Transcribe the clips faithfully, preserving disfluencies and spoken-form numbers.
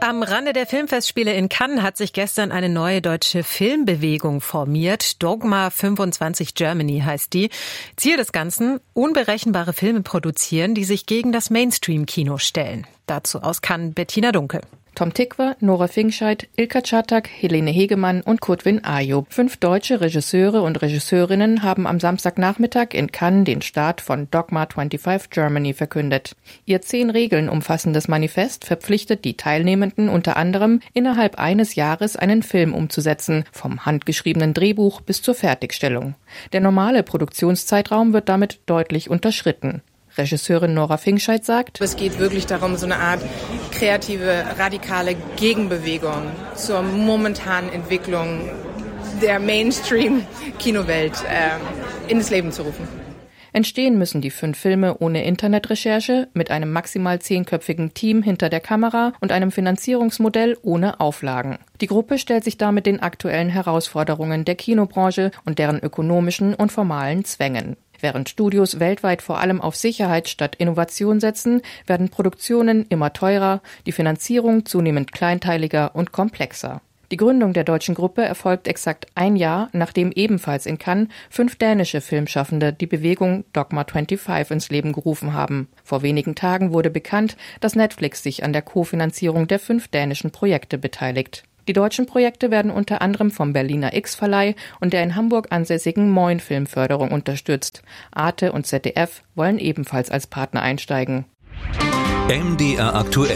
Am Rande der Filmfestspiele in Cannes hat sich gestern eine neue deutsche Filmbewegung formiert. Dogma fünfundzwanzig Germany heißt die. Ziel des Ganzen: unberechenbare Filme produzieren, die sich gegen das Mainstream-Kino stellen. Dazu aus Cannes Bettina Dunkel. Tom Tykwer, Nora Finkscheid, Ilka Czatak, Helene Hegemann und Kutwin Ayub. Fünf deutsche Regisseure und Regisseurinnen haben am Samstagnachmittag in Cannes den Start von Dogma fünfundzwanzig Germany verkündet. Ihr zehn Regeln umfassendes Manifest verpflichtet die Teilnehmenden unter anderem, innerhalb eines Jahres einen Film umzusetzen, vom handgeschriebenen Drehbuch bis zur Fertigstellung. Der normale Produktionszeitraum wird damit deutlich unterschritten. Regisseurin Nora Finkscheid sagt: Es geht wirklich darum, so eine Art kreative, radikale Gegenbewegung zur momentanen Entwicklung der Mainstream-Kinowelt äh, ins Leben zu rufen. Entstehen müssen die fünf Filme ohne Internetrecherche, mit einem maximal zehnköpfigen Team hinter der Kamera und einem Finanzierungsmodell ohne Auflagen. Die Gruppe stellt sich damit den aktuellen Herausforderungen der Kinobranche und deren ökonomischen und formalen Zwängen. Während Studios weltweit vor allem auf Sicherheit statt Innovation setzen, werden Produktionen immer teurer, die Finanzierung zunehmend kleinteiliger und komplexer. Die Gründung der deutschen Gruppe erfolgt exakt ein Jahr, nachdem ebenfalls in Cannes fünf dänische Filmschaffende die Bewegung Dogma fünfundzwanzig ins Leben gerufen haben. Vor wenigen Tagen wurde bekannt, dass Netflix sich an der Kofinanzierung der fünf dänischen Projekte beteiligt. Die deutschen Projekte werden unter anderem vom Berliner X-Verleih und der in Hamburg ansässigen Moin Filmförderung unterstützt. Arte und Z D F wollen ebenfalls als Partner einsteigen. M D R aktuell.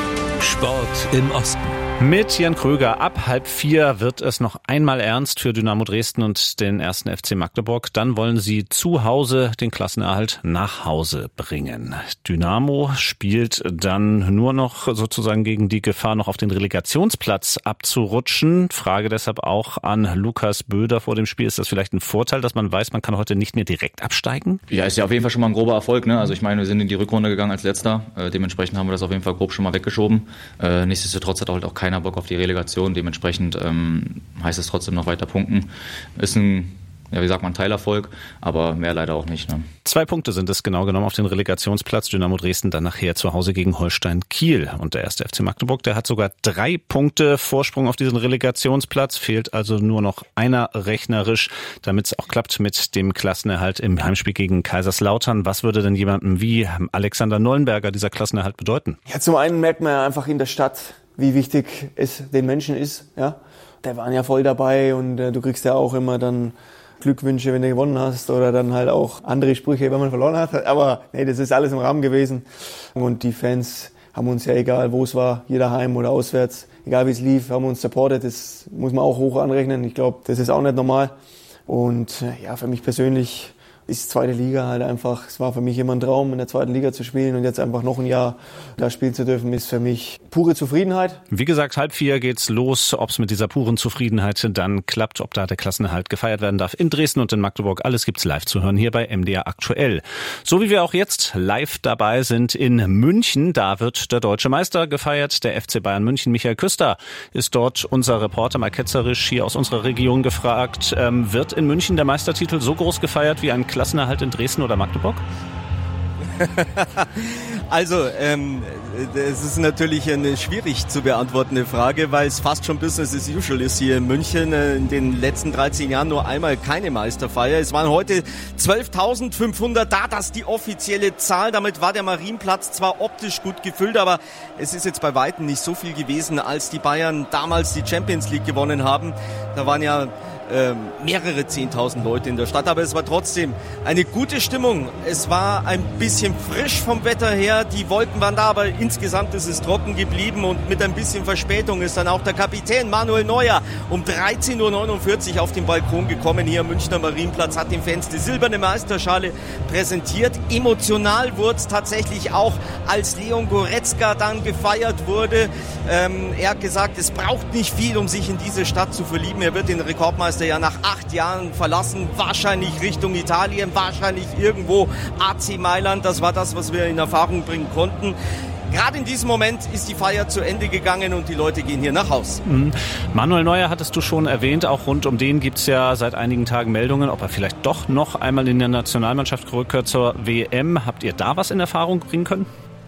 Sport im Osten. Mit Jan Kröger ab halb vier wird es noch einmal ernst für Dynamo Dresden und den ersten F C Magdeburg. Dann wollen sie zu Hause den Klassenerhalt nach Hause bringen. Dynamo spielt dann nur noch sozusagen gegen die Gefahr, noch auf den Relegationsplatz abzurutschen. Frage deshalb auch an Lukas Böder vor dem Spiel. Ist das vielleicht ein Vorteil, dass man weiß, man kann heute nicht mehr direkt absteigen? Ja, ist ja auf jeden Fall schon mal ein grober Erfolg, ne? Also ich meine, wir sind in die Rückrunde gegangen als Letzter. Äh, dementsprechend haben wir das auf jeden Fall grob schon mal weggeschoben. Äh, nichtsdestotrotz hat halt auch keiner Bock auf die Relegation, dementsprechend ähm, heißt es trotzdem noch weiter punkten. Ist ein, ja wie sagt man, Teilerfolg, aber mehr leider auch nicht. Ne? Zwei Punkte sind es genau genommen auf den Relegationsplatz. Dynamo Dresden dann nachher zu Hause gegen Holstein Kiel. Und der erste F C Magdeburg, der hat sogar drei Punkte Vorsprung auf diesen Relegationsplatz. Fehlt also nur noch einer rechnerisch, damit es auch klappt mit dem Klassenerhalt im Heimspiel gegen Kaiserslautern. Was würde denn jemandem wie Alexander Nollenberger dieser Klassenerhalt bedeuten? Ja, zum einen merkt man ja einfach in der Stadt, wie wichtig es den Menschen ist. Ja, der waren ja voll dabei und äh, du kriegst ja auch immer dann Glückwünsche, wenn du gewonnen hast, oder dann halt auch andere Sprüche, wenn man verloren hat. Aber nee, das ist alles im Rahmen gewesen. Und die Fans haben uns ja, egal wo es war, jeder heim oder auswärts, egal wie es lief, haben uns supportet. Das muss man auch hoch anrechnen. Ich glaube, das ist auch nicht normal. Und äh, ja, für mich persönlich ist zweite Liga halt einfach, es war für mich immer ein Traum, in der zweiten Liga zu spielen, und jetzt einfach noch ein Jahr da spielen zu dürfen, ist für mich pure Zufriedenheit. Wie gesagt, halb vier geht's los. Ob es mit dieser puren Zufriedenheit dann klappt, ob da der Klassenerhalt gefeiert werden darf in Dresden und in Magdeburg, alles gibt's live zu hören hier bei M D R aktuell. So wie wir auch jetzt live dabei sind in München, da wird der deutsche Meister gefeiert, der F C Bayern München. Michael Küster ist dort unser Reporter, mal ketzerisch hier aus unserer Region gefragt. Ähm, wird in München der Meistertitel so groß gefeiert wie ein Klassenerhalt in Dresden oder Magdeburg? Also, ähm, es ist natürlich eine schwierig zu beantwortende Frage, weil es fast schon Business as usual ist hier in München. In den letzten dreizehn Jahren nur einmal keine Meisterfeier. Es waren heute zwölftausendfünfhundert da, das ist die offizielle Zahl. Damit war der Marienplatz zwar optisch gut gefüllt, aber es ist jetzt bei weitem nicht so viel gewesen, als die Bayern damals die Champions League gewonnen haben. Da waren ja mehrere zehntausend Leute in der Stadt, aber es war trotzdem eine gute Stimmung. Es war ein bisschen frisch vom Wetter her, die Wolken waren da, aber insgesamt ist es trocken geblieben, und mit ein bisschen Verspätung ist dann auch der Kapitän Manuel Neuer um dreizehn Uhr neunundvierzig auf den Balkon gekommen hier am Münchner Marienplatz, hat den Fans die silberne Meisterschale präsentiert. Emotional wurde es tatsächlich auch, als Leon Goretzka dann gefeiert wurde. Ähm, er hat gesagt, es braucht nicht viel, um sich in diese Stadt zu verlieben. Er wird den Rekordmeister ja nach acht Jahren verlassen, wahrscheinlich Richtung Italien, wahrscheinlich irgendwo A C Mailand. Das war das, was wir in Erfahrung bringen konnten. Gerade in diesem Moment ist die Feier zu Ende gegangen und die Leute gehen hier nach Haus. Mhm. Manuel Neuer hattest du schon erwähnt, auch rund um den gibt es ja seit einigen Tagen Meldungen, ob er vielleicht doch noch einmal in der Nationalmannschaft zurückkehrt zur W M. Habt ihr da was in Erfahrung bringen können?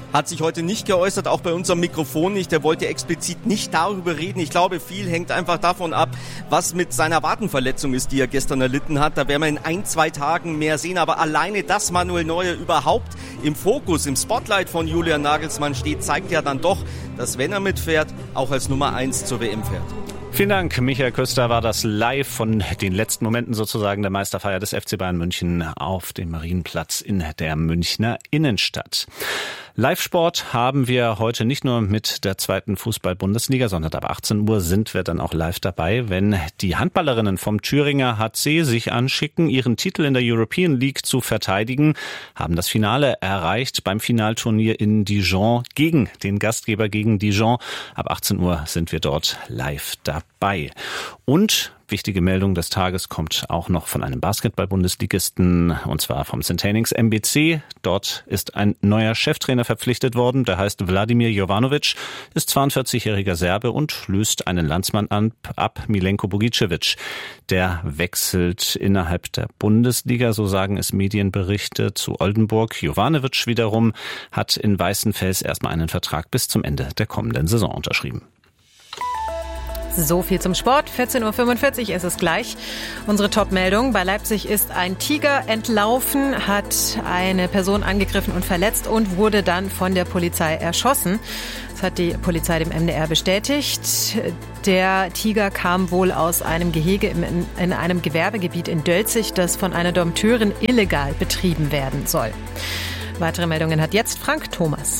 hat sich heute nicht geäußert, auch bei unserem Mikrofon nicht. Er wollte explizit nicht darüber reden. Ich glaube, viel hängt einfach davon ab, was mit seiner Wadenverletzung ist, die er gestern erlitten hat. Da werden wir in ein, zwei Tagen mehr sehen. Aber alleine, dass Manuel Neuer überhaupt im Fokus, im Spotlight von Julian Nagelsmann steht, zeigt ja dann doch, dass wenn er mitfährt, auch als Nummer eins zur W M fährt. Vielen Dank, Michael Köster war das live von den letzten Momenten sozusagen der Meisterfeier des F C Bayern München auf dem Marienplatz in der Münchner Innenstadt. Live-Sport haben wir heute nicht nur mit der zweiten Fußball-Bundesliga, sondern ab achtzehn Uhr sind wir dann auch live dabei, wenn die Handballerinnen vom Thüringer H C sich anschicken, ihren Titel in der European League zu verteidigen, haben das Finale erreicht beim Finalturnier in Dijon gegen den Gastgeber, gegen Dijon. Ab achtzehn Uhr sind wir dort live dabei. Und wichtige Meldung des Tages kommt auch noch von einem Basketball-Bundesligisten, und zwar vom Centenix M B C. Dort ist ein neuer Cheftrainer verpflichtet worden, der heißt Wladimir Jovanovic, ist zweiundvierzigjähriger Serbe und löst einen Landsmann ab, Milenko Bogicevic. Der wechselt innerhalb der Bundesliga, so sagen es Medienberichte, zu Oldenburg. Jovanovic wiederum hat in Weißenfels erstmal einen Vertrag bis zum Ende der kommenden Saison unterschrieben. So viel zum Sport. vierzehn Uhr fünfundvierzig ist es gleich. Unsere Top-Meldung. Bei Leipzig ist ein Tiger entlaufen, hat eine Person angegriffen und verletzt und wurde dann von der Polizei erschossen. Das hat die Polizei dem M D R bestätigt. Der Tiger kam wohl aus einem Gehege in einem Gewerbegebiet in Dölzig, das von einer Dompteurin illegal betrieben werden soll. Weitere Meldungen hat jetzt Frank Thomas.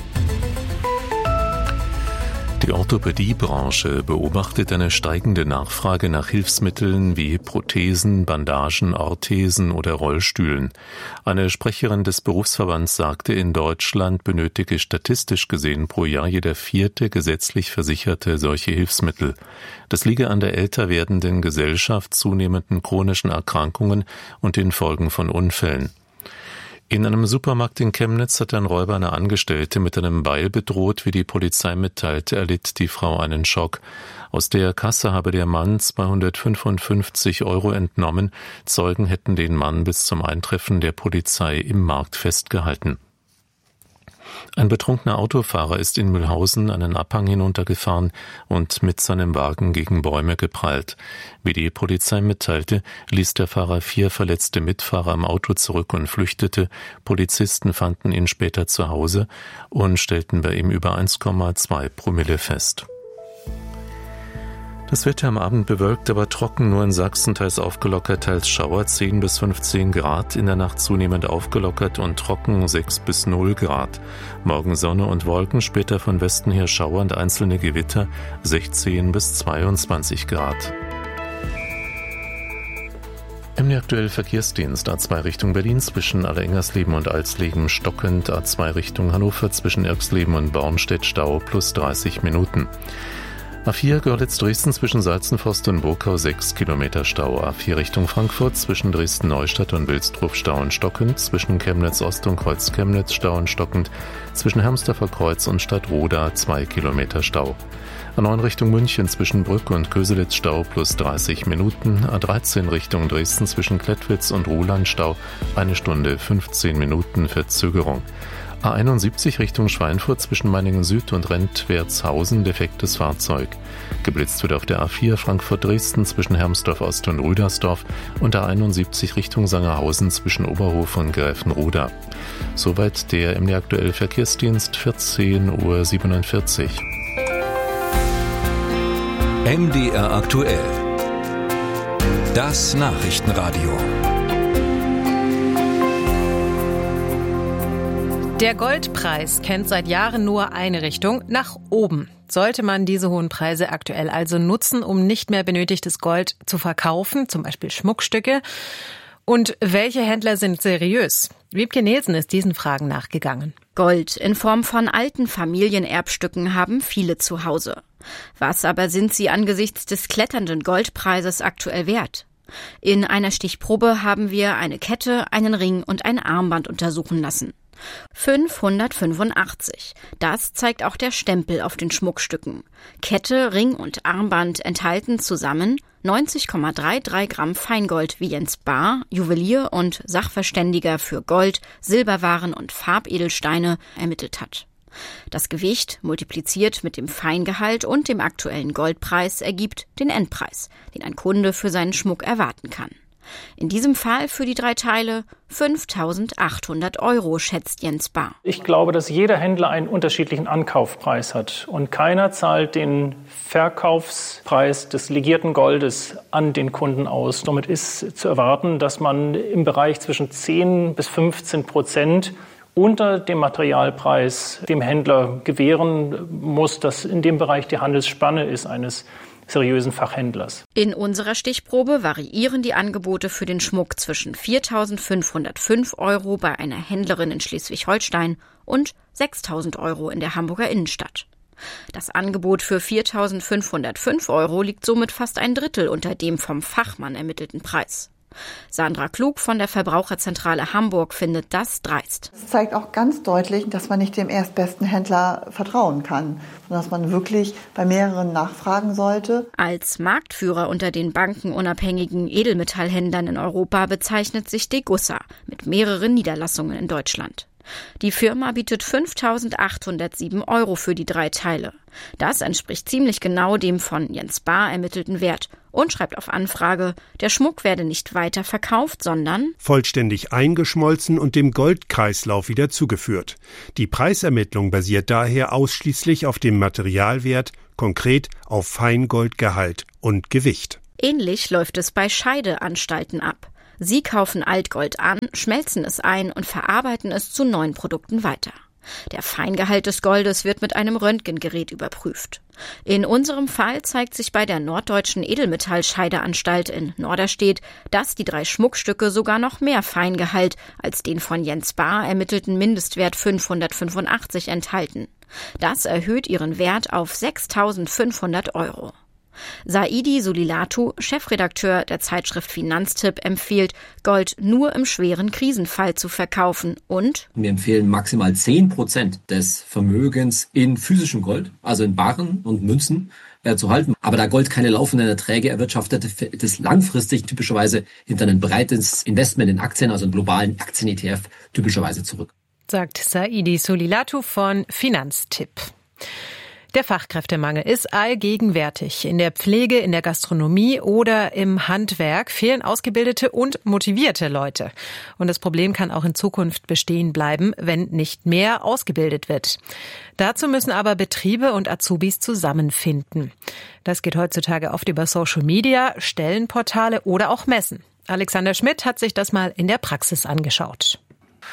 Die Orthopädiebranche beobachtet eine steigende Nachfrage nach Hilfsmitteln wie Prothesen, Bandagen, Orthesen oder Rollstühlen. Eine Sprecherin des Berufsverbands sagte, in Deutschland benötige statistisch gesehen pro Jahr jeder vierte gesetzlich Versicherte solche Hilfsmittel. Das liege an der älter werdenden Gesellschaft, zunehmenden chronischen Erkrankungen und den Folgen von Unfällen. In einem Supermarkt in Chemnitz hat ein Räuber eine Angestellte mit einem Beil bedroht. Wie die Polizei mitteilte, erlitt die Frau einen Schock. Aus der Kasse habe der Mann zweihundertfünfundfünfzig Euro entnommen. Zeugen hätten den Mann bis zum Eintreffen der Polizei im Markt festgehalten. Ein betrunkener Autofahrer ist in Mühlhausen einen Abhang hinuntergefahren und mit seinem Wagen gegen Bäume geprallt. Wie die Polizei mitteilte, ließ der Fahrer vier verletzte Mitfahrer im Auto zurück und flüchtete. Polizisten fanden ihn später zu Hause und stellten bei ihm über eins Komma zwei Promille fest. Das Wetter am Abend bewölkt, aber trocken, nur in Sachsen teils aufgelockert, teils Schauer, zehn bis fünfzehn Grad, in der Nacht zunehmend aufgelockert und trocken, sechs bis null Grad. Morgen Sonne und Wolken, später von Westen her Schauer und einzelne Gewitter, sechzehn bis zweiundzwanzig Grad. M D aktuell Verkehrsdienst A zwei Richtung Berlin zwischen Allerengersleben und Alsleben stockend, A zwei Richtung Hannover zwischen Irxleben und Bornstedt Stau plus dreißig Minuten. A vier Görlitz-Dresden zwischen Salzenforst und Burkau sechs Kilometer Stau. A vier Richtung Frankfurt zwischen Dresden-Neustadt und Wilsdruff Stau und stockend. Zwischen Chemnitz-Ost und Kreuz-Chemnitz Stau und stockend. Zwischen Hermsdorfer Kreuz und Stadtroda zwei Kilometer Stau. A neun Richtung München zwischen Brück und Köselitz Stau plus dreißig Minuten. A dreizehn Richtung Dresden zwischen Klettwitz und Ruhland Stau eine Stunde fünfzehn Minuten Verzögerung. A einundsiebzig Richtung Schweinfurt zwischen Meiningen Süd und Rentwertshausen defektes Fahrzeug. Geblitzt wird auf der A vier Frankfurt-Dresden zwischen Hermsdorf Ost und Rüdersdorf und A einundsiebzig Richtung Sangerhausen zwischen Oberhof und Gräfenroda. Soweit der M D aktuell Verkehrsdienst, vierzehn Uhr siebenundvierzig. M D R aktuell. Das Nachrichtenradio. Der Goldpreis kennt seit Jahren nur eine Richtung, nach oben. Sollte man diese hohen Preise aktuell also nutzen, um nicht mehr benötigtes Gold zu verkaufen, zum Beispiel Schmuckstücke? Und welche Händler sind seriös? Wiebke Nielsen ist diesen Fragen nachgegangen. Gold in Form von alten Familienerbstücken haben viele zu Hause. Was aber sind sie angesichts des kletternden Goldpreises aktuell wert? In einer Stichprobe haben wir eine Kette, einen Ring und ein Armband untersuchen lassen. fünfhundertfünfundachtzig. Das zeigt auch der Stempel auf den Schmuckstücken. Kette, Ring und Armband enthalten zusammen neunzig Komma dreiunddreißig Gramm Feingold, wie Jens Bahr, Juwelier und Sachverständiger für Gold, Silberwaren und Farbedelsteine, ermittelt hat. Das Gewicht, multipliziert mit dem Feingehalt und dem aktuellen Goldpreis, ergibt den Endpreis, den ein Kunde für seinen Schmuck erwarten kann. In diesem Fall für die drei Teile fünftausendachthundert Euro, schätzt Jens Bahr. Ich glaube, dass jeder Händler einen unterschiedlichen Ankaufpreis hat und keiner zahlt den Verkaufspreis des legierten Goldes an den Kunden aus. Somit ist zu erwarten, dass man im Bereich zwischen zehn bis fünfzehn Prozent unter dem Materialpreis dem Händler gewähren muss, dass in dem Bereich die Handelsspanne ist eines seriösen Fachhändlers. In unserer Stichprobe variieren die Angebote für den Schmuck zwischen viertausendfünfhundertfünf Euro bei einer Händlerin in Schleswig-Holstein und sechstausend Euro in der Hamburger Innenstadt. Das Angebot für viertausendfünfhundertfünf Euro liegt somit fast ein Drittel unter dem vom Fachmann ermittelten Preis. Sandra Klug von der Verbraucherzentrale Hamburg findet das dreist. Das zeigt auch ganz deutlich, dass man nicht dem erstbesten Händler vertrauen kann, sondern dass man wirklich bei mehreren nachfragen sollte. Als Marktführer unter den bankenunabhängigen Edelmetallhändlern in Europa bezeichnet sich Degussa mit mehreren Niederlassungen in Deutschland. Die Firma bietet fünftausendachthundertsieben Euro für die drei Teile. Das entspricht ziemlich genau dem von Jens Bahr ermittelten Wert und schreibt auf Anfrage, der Schmuck werde nicht weiter verkauft, sondern vollständig eingeschmolzen und dem Goldkreislauf wieder zugeführt. Die Preisermittlung basiert daher ausschließlich auf dem Materialwert, konkret auf Feingoldgehalt und Gewicht. Ähnlich läuft es bei Scheideanstalten ab. Sie kaufen Altgold an, schmelzen es ein und verarbeiten es zu neuen Produkten weiter. Der Feingehalt des Goldes wird mit einem Röntgengerät überprüft. In unserem Fall zeigt sich bei der Norddeutschen Edelmetallscheideanstalt in Norderstedt, dass die drei Schmuckstücke sogar noch mehr Feingehalt als den von Jens Bahr ermittelten Mindestwert fünfhundertfünfundachtzig enthalten. Das erhöht ihren Wert auf sechstausendfünfhundert Euro. Saidi Sulilatu, Chefredakteur der Zeitschrift Finanztipp, empfiehlt, Gold nur im schweren Krisenfall zu verkaufen und wir empfehlen maximal zehn Prozent des Vermögens in physischem Gold, also in Barren und Münzen, äh, zu halten. Aber da Gold keine laufenden Erträge erwirtschaftet, fällt es langfristig typischerweise hinter ein breites Investment in Aktien, also einen globalen Aktien-E T F, typischerweise zurück. Sagt Saidi Sulilatu von Finanztipp. Der Fachkräftemangel ist allgegenwärtig. In der Pflege, in der Gastronomie oder im Handwerk fehlen ausgebildete und motivierte Leute. Und das Problem kann auch in Zukunft bestehen bleiben, wenn nicht mehr ausgebildet wird. Dazu müssen aber Betriebe und Azubis zusammenfinden. Das geht heutzutage oft über Social Media, Stellenportale oder auch Messen. Alexander Schmidt hat sich das mal in der Praxis angeschaut.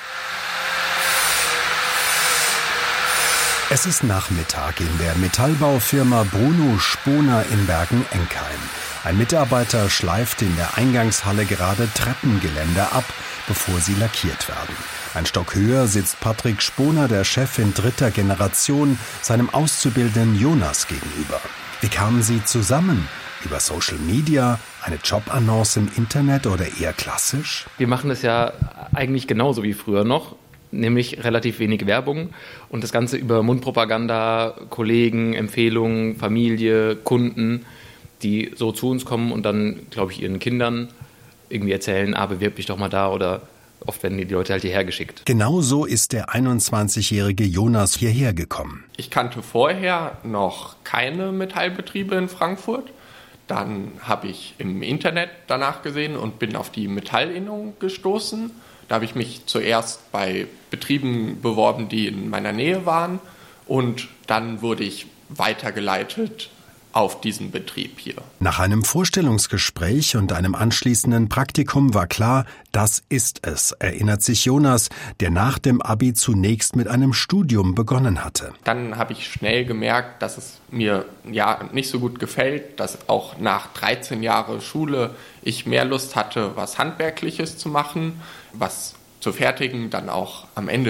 Es ist Nachmittag in der Metallbaufirma Bruno Sponer in Bergen-Enkheim. Ein Mitarbeiter schleift in der Eingangshalle gerade Treppengeländer ab, bevor sie lackiert werden. Ein Stock höher sitzt Patrick Sponer, der Chef in dritter Generation, seinem Auszubildenden Jonas gegenüber. Wie kamen sie zusammen? Über Social Media, eine Jobannonce im Internet oder eher klassisch? Wir machen es ja eigentlich genauso wie früher noch. Nämlich relativ wenig Werbung und das Ganze über Mundpropaganda, Kollegen, Empfehlungen, Familie, Kunden, die so zu uns kommen und dann, glaube ich, ihren Kindern irgendwie erzählen, ah, bewirb dich doch mal da, oder oft werden die Leute halt hierher geschickt. Genau so ist der einundzwanzigjährige Jonas hierher gekommen. Ich kannte vorher noch keine Metallbetriebe in Frankfurt. Dann habe ich im Internet danach gesehen und bin auf die Metallinnung gestoßen. Da habe ich mich zuerst bei Betrieben beworben, die in meiner Nähe waren, und dann wurde ich weitergeleitet auf diesen Betrieb hier. Nach einem Vorstellungsgespräch und einem anschließenden Praktikum war klar, das ist es, erinnert sich Jonas, der nach dem Abi zunächst mit einem Studium begonnen hatte. Dann habe ich schnell gemerkt, dass es mir ja nicht so gut gefällt, dass auch nach dreizehn Jahren Schule ich mehr Lust hatte, was Handwerkliches zu machen, was zu fertigen, dann auch am Ende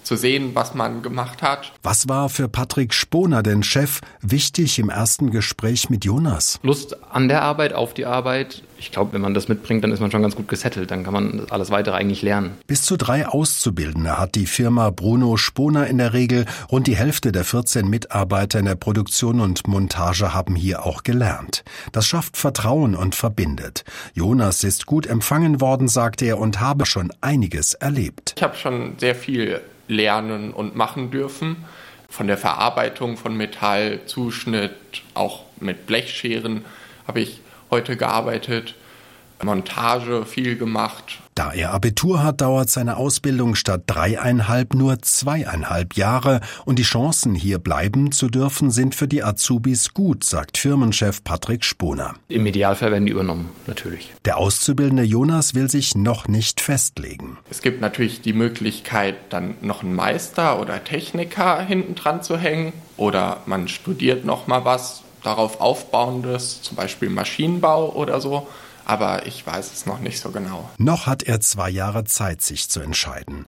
zu sehen, was man gemacht hat. Was war für Patrick Sponer, den Chef, wichtig im ersten Gespräch mit Jonas? Lust an der Arbeit, auf die Arbeit. Ich glaube, wenn man das mitbringt, dann ist man schon ganz gut gesettelt. Dann kann man alles Weitere eigentlich lernen. Bis zu drei Auszubildende hat die Firma Bruno Sponer in der Regel. Rund die Hälfte der vierzehn Mitarbeiter in der Produktion und Montage haben hier auch gelernt. Das schafft Vertrauen und verbindet. Jonas ist gut empfangen worden, sagte er, und habe schon einiges erlebt. Ich habe schon sehr viel lernen und machen dürfen. Von der Verarbeitung von Metall, Zuschnitt, auch mit Blechscheren habe ich heute gearbeitet, Montage viel gemacht. Da er Abitur hat, dauert seine Ausbildung statt dreieinhalb nur zweieinhalb Jahre und die Chancen, hier bleiben zu dürfen, sind für die Azubis gut, sagt Firmenchef Patrick Sponer. Im Idealfall werden die übernommen, natürlich. Der Auszubildende Jonas will sich noch nicht festlegen. Es gibt natürlich die Möglichkeit, dann noch einen Meister oder Techniker hinten dran zu hängen oder man studiert noch mal was darauf aufbauendes, zum Beispiel Maschinenbau oder so. Aber ich weiß es noch nicht so genau. Noch hat er zwei Jahre Zeit, sich zu entscheiden.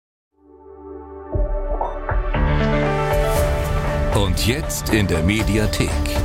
Und jetzt in der Mediathek.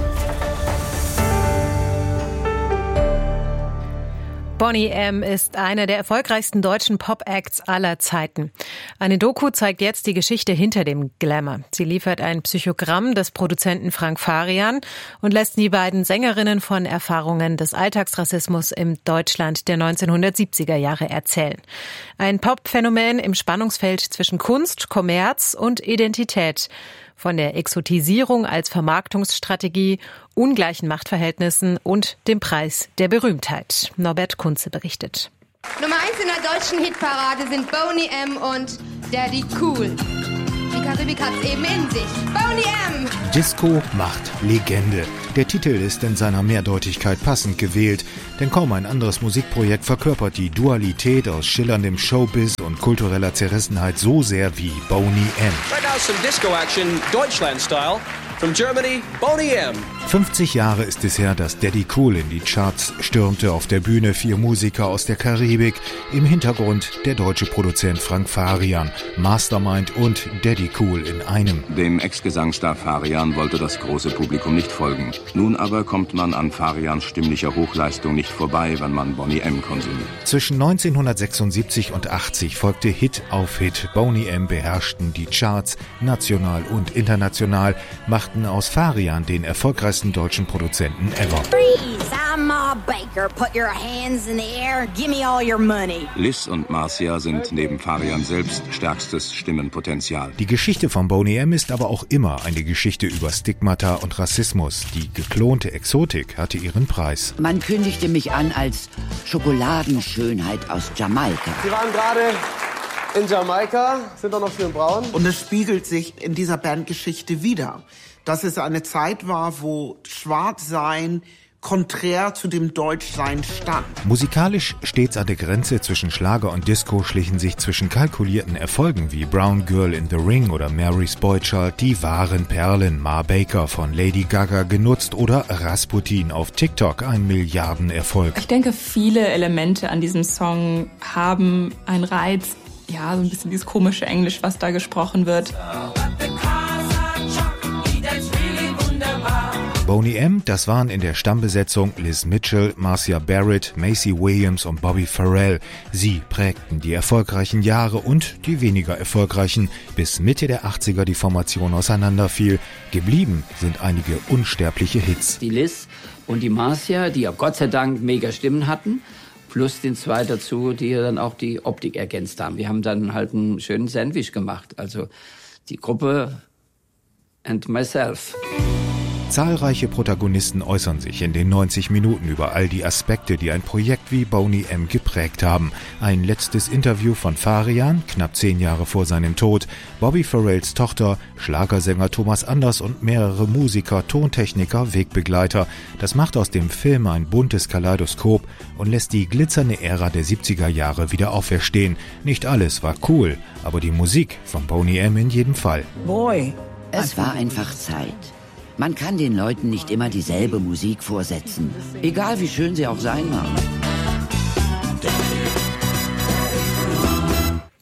Boney M. ist einer der erfolgreichsten deutschen Pop-Acts aller Zeiten. Eine Doku zeigt jetzt die Geschichte hinter dem Glamour. Sie liefert ein Psychogramm des Produzenten Frank Farian und lässt die beiden Sängerinnen von Erfahrungen des Alltagsrassismus im Deutschland der neunzehnhundertsiebziger Jahre erzählen. Ein Pop-Phänomen im Spannungsfeld zwischen Kunst, Kommerz und Identität. Von der Exotisierung als Vermarktungsstrategie, ungleichen Machtverhältnissen und dem Preis der Berühmtheit. Norbert Kunze berichtet. Nummer eins in der deutschen Hitparade sind Boney M. und Daddy Cool. Die Karibik hat's eben in sich. Boney M. Disco macht Legende. Der Titel ist in seiner Mehrdeutigkeit passend gewählt, denn kaum ein anderes Musikprojekt verkörpert die Dualität aus schillerndem Showbiz und kultureller Zerrissenheit so sehr wie Boney M. Right now some Disco action, Deutschland style. From Germany, Boney M. fünfzig Jahre ist es her, dass Daddy Cool in die Charts stürmte. Auf der Bühne vier Musiker aus der Karibik. Im Hintergrund der deutsche Produzent Frank Farian. Mastermind und Daddy Cool in einem. Dem Ex-Gesangsstar Farian wollte das große Publikum nicht folgen. Nun aber kommt man an Farians stimmlicher Hochleistung nicht vorbei, wenn man Boney M. konsumiert. Zwischen neunzehnhundertsechsundsiebzig und achtzig folgte Hit auf Hit. Boney M. beherrschten die Charts, national und international, machten aus Farian den erfolgreichsten deutschen Produzenten ever. Freeze, I'm Ma Baker. Put your hands in the air. Give me all your money. Liz und Marcia sind neben Farian selbst stärkstes Stimmenpotenzial. Die Geschichte von Boney M. ist aber auch immer eine Geschichte über Stigmata und Rassismus. Die geklonte Exotik hatte ihren Preis. Man kündigte mich an als Schokoladenschönheit aus Jamaika. Sie waren gerade in Jamaika, sind doch noch schön braun. Und es spiegelt sich in dieser Bandgeschichte wider, dass es eine Zeit war, wo Schwarzsein konträr zu dem Deutschsein stand. Musikalisch stets an der Grenze zwischen Schlager und Disco schlichen sich zwischen kalkulierten Erfolgen wie Brown Girl in the Ring oder Mary's Boy Child die wahren Perlen. Ma Baker von Lady Gaga genutzt oder Rasputin auf TikTok, ein Milliardenerfolg. Ich denke, viele Elemente an diesem Song haben einen Reiz. Ja, so ein bisschen dieses komische Englisch, was da gesprochen wird. Boney M., das waren in der Stammbesetzung Liz Mitchell, Marcia Barrett, Macy Williams und Bobby Farrell. Sie prägten die erfolgreichen Jahre und die weniger erfolgreichen, bis Mitte der achtziger die Formation auseinanderfiel. Geblieben sind einige unsterbliche Hits. Die Liz und die Marcia, die ja Gott sei Dank mega Stimmen hatten, plus den zwei dazu, die dann auch die Optik ergänzt haben. Wir haben dann halt einen schönen Sandwich gemacht. Also die Gruppe and myself. Zahlreiche Protagonisten äußern sich in den neunzig Minuten über all die Aspekte, die ein Projekt wie Boney M. geprägt haben. Ein letztes Interview von Farian, knapp zehn Jahre vor seinem Tod, Bobby Farrells Tochter, Schlagersänger Thomas Anders und mehrere Musiker, Tontechniker, Wegbegleiter. Das macht aus dem Film ein buntes Kaleidoskop und lässt die glitzernde Ära der siebziger Jahre wieder auferstehen. Nicht alles war cool, aber die Musik von Boney M. in jedem Fall. Boy, es war einfach Zeit. Man kann den Leuten nicht immer dieselbe Musik vorsetzen, egal wie schön sie auch sein mag.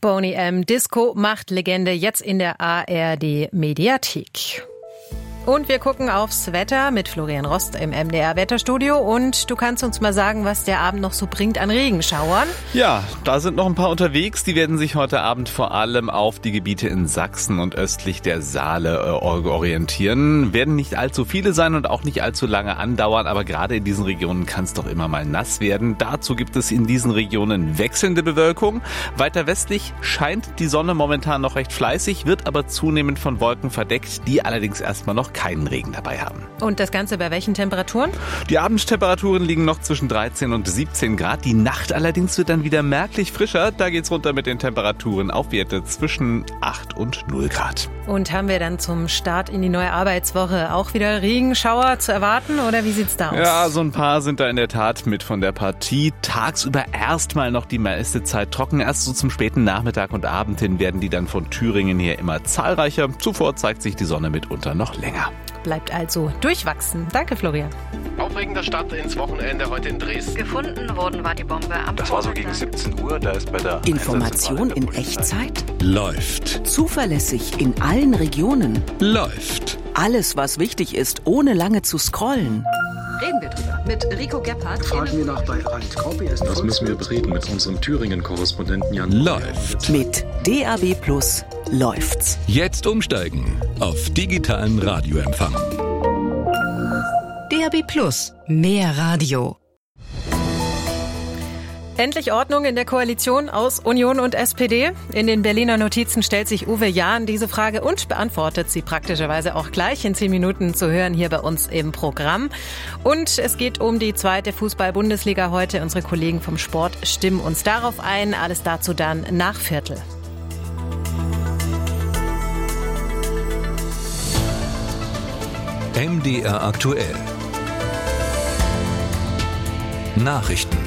Boney M. Disco macht Legende jetzt in der A R D Mediathek. Und wir gucken aufs Wetter mit Florian Rost im M D R Wetterstudio. Und du kannst uns mal sagen, was der Abend noch so bringt an Regenschauern. Ja, da sind noch ein paar unterwegs. Die werden sich heute Abend vor allem auf die Gebiete in Sachsen und östlich der Saale äh, orientieren. Werden nicht allzu viele sein und auch nicht allzu lange andauern. Aber gerade in diesen Regionen kann es doch immer mal nass werden. Dazu gibt es in diesen Regionen wechselnde Bewölkung. Weiter westlich scheint die Sonne momentan noch recht fleißig, wird aber zunehmend von Wolken verdeckt, die allerdings erstmal noch keinen Regen dabei haben. Und das Ganze bei welchen Temperaturen? Die Abendtemperaturen liegen noch zwischen dreizehn und siebzehn Grad. Die Nacht allerdings wird dann wieder merklich frischer. Da geht's runter mit den Temperaturen auf Werte zwischen acht und null Grad. Und haben wir dann zum Start in die neue Arbeitswoche auch wieder Regenschauer zu erwarten oder wie sieht's da aus? Ja, so ein paar sind da in der Tat mit von der Partie. Tagsüber erstmal noch die meiste Zeit trocken. Erst so zum späten Nachmittag und Abend hin werden die dann von Thüringen her immer zahlreicher. Zuvor zeigt sich die Sonne mitunter noch länger. Bleibt also durchwachsen. Danke, Florian. Aufregender Start ins Wochenende heute in Dresden. Gefunden worden war die Bombe am Das war so gegen siebzehn Uhr, da ist bei der Information in Echtzeit? Läuft. Zuverlässig in allen Regionen? Läuft. Alles, was wichtig ist, ohne lange zu scrollen. Reden wir drüber mit Rico Gebhardt. Fragen wir nach bei Rand Copy. Das müssen wir bereden mit unserem Thüringen-Korrespondenten Jan. Läuft. Mit D A B Plus läuft's. Jetzt umsteigen auf digitalen Radioempfang. D A B Plus. Mehr Radio. Endlich Ordnung in der Koalition aus Union und S P D. In den Berliner Notizen stellt sich Uwe Jahn diese Frage und beantwortet sie praktischerweise auch gleich in zehn Minuten zu hören hier bei uns im Programm. Und es geht um die zweite Fußball-Bundesliga heute. Unsere Kollegen vom Sport stimmen uns darauf ein. Alles dazu dann nach Viertel. M D R aktuell. Nachrichten.